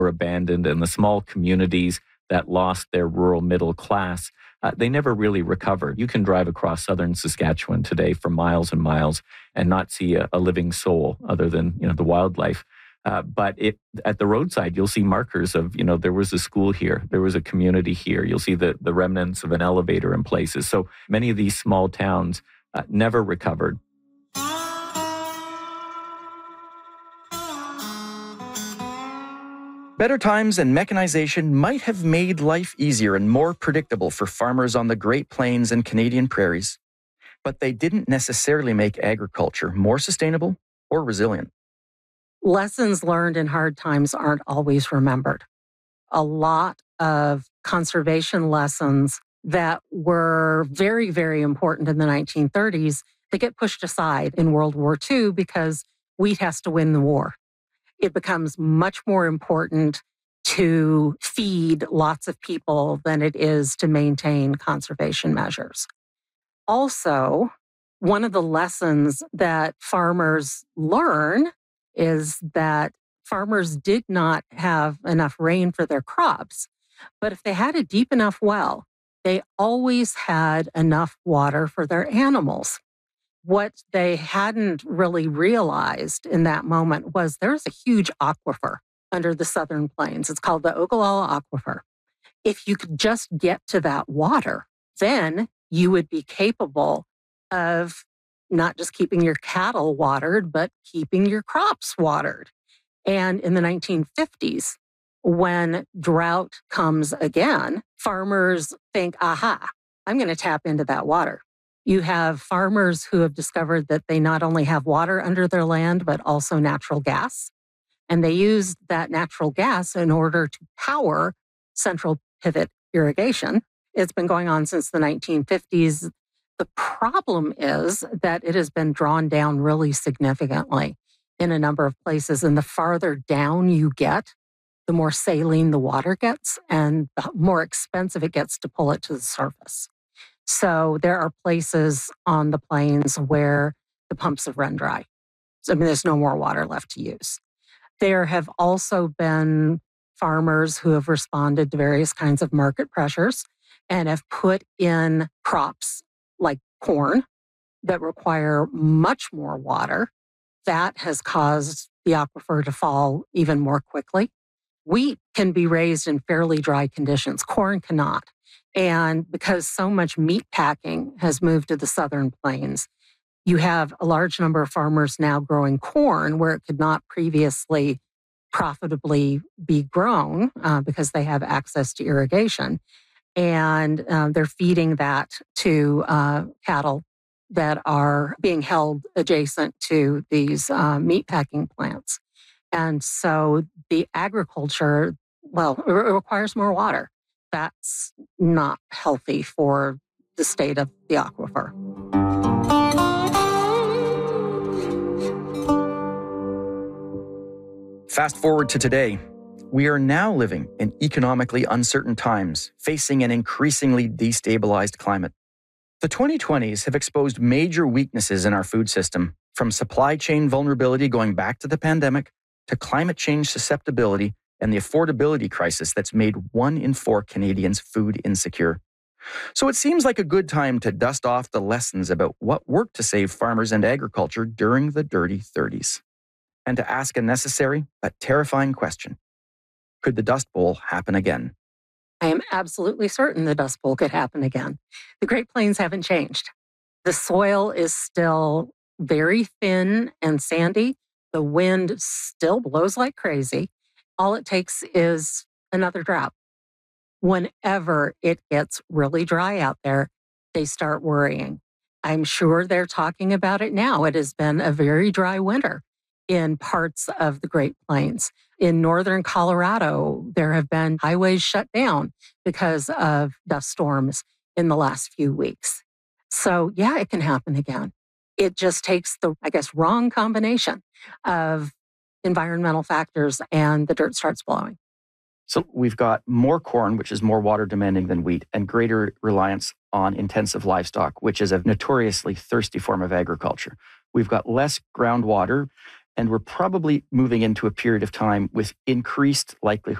were abandoned and the small communities that lost their rural middle class, they never really recovered. You can drive across southern Saskatchewan today for miles and miles and not see a living soul other than, the wildlife. But at the roadside, you'll see markers of, there was a school here, there was a community here. You'll see the remnants of an elevator in places. So many of these small towns never recovered. Better times and mechanization might have made life easier and more predictable for farmers on the Great Plains and Canadian prairies, but they didn't necessarily make agriculture more sustainable or resilient. Lessons learned in hard times aren't always remembered. A lot of conservation lessons that were very, very important in the 1930s, they get pushed aside in World War II because wheat has to win the war. It becomes much more important to feed lots of people than it is to maintain conservation measures. Also, one of the lessons that farmers learn is that farmers did not have enough rain for their crops. But if they had a deep enough well, they always had enough water for their animals. What they hadn't really realized in that moment was there's a huge aquifer under the Southern Plains. It's called the Ogallala Aquifer. If you could just get to that water, then you would be capable of not just keeping your cattle watered, but keeping your crops watered. And in the 1950s, when drought comes again, farmers think, aha, I'm going to tap into that water. You have farmers who have discovered that they not only have water under their land, but also natural gas. And they use that natural gas in order to power central pivot irrigation. It's been going on since the 1950s. The problem is that it has been drawn down really significantly in a number of places. And the farther down you get, the more saline the water gets and the more expensive it gets to pull it to the surface. So there are places on the plains where the pumps have run dry. So, there's no more water left to use. There have also been farmers who have responded to various kinds of market pressures and have put in crops like corn that require much more water. That has caused the aquifer to fall even more quickly. Wheat can be raised in fairly dry conditions. Corn cannot. And because so much meat packing has moved to the Southern Plains, you have a large number of farmers now growing corn where it could not previously profitably be grown because they have access to irrigation. And they're feeding that to cattle that are being held adjacent to these meatpacking plants. And so the agriculture, it requires more water. That's not healthy for the state of the aquifer. Fast forward to today. We are now living in economically uncertain times, facing an increasingly destabilized climate. The 2020s have exposed major weaknesses in our food system, from supply chain vulnerability going back to the pandemic to climate change susceptibility and the affordability crisis that's made 1 in 4 Canadians food insecure. So it seems like a good time to dust off the lessons about what worked to save farmers and agriculture during the dirty 30s, and to ask a necessary but terrifying question. Could the Dust Bowl happen again? I am absolutely certain the Dust Bowl could happen again. The Great Plains haven't changed. The soil is still very thin and sandy. The wind still blows like crazy. All it takes is another drought. Whenever it gets really dry out there, they start worrying. I'm sure they're talking about it now. It has been a very dry winter in parts of the Great Plains. In northern Colorado, there have been highways shut down because of dust storms in the last few weeks. So yeah, it can happen again. It just takes the, wrong combination of environmental factors and the dirt starts blowing. So we've got more corn, which is more water demanding than wheat, and greater reliance on intensive livestock, which is a notoriously thirsty form of agriculture. We've got less groundwater, And we're probably moving into a period of time with increased likelihood